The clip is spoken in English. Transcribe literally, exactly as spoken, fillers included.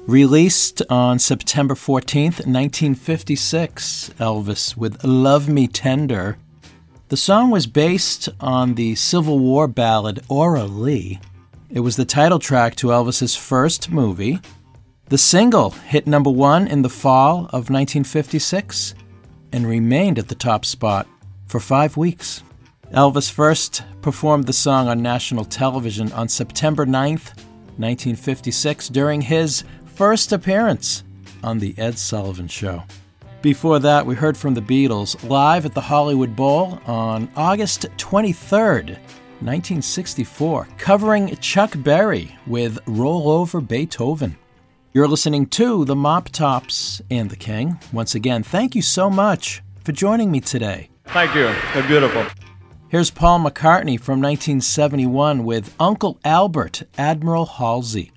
Released on September fourteenth, nineteen fifty-six, Elvis with Love Me Tender. The song was based on the Civil War ballad Aura Lee. It was the title track to Elvis's first movie. The single hit number one in the fall of nineteen fifty-six and remained at the top spot for five weeks. Elvis first performed the song on national television on September ninth, nineteen fifty-six, during his first appearance on The Ed Sullivan Show. Before that, we heard from the Beatles live at the Hollywood Bowl on August twenty-third, nineteen sixty-four, covering Chuck Berry with Roll Over Beethoven. You're listening to the Mop Tops and the King. Once again, thank you so much for joining me today. Thank you. They're beautiful. Here's Paul McCartney from nineteen seventy-one with Uncle Albert, Admiral Halsey.